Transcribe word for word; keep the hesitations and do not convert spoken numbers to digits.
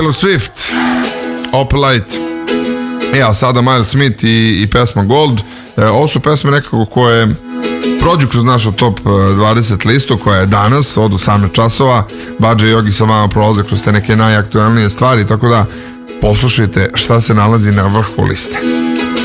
Taylor Swift, Opalite. E, a sada Miles Smith i, i pesma Gold. E, ovo su pesme nekako koje prođu kroz našu top dvadeset listu, koja je danas od osamnaest časova. Badže i Yogi sa vama prolaze kroz te neke najaktualnije stvari, tako da poslušajte šta se nalazi na vrhu liste.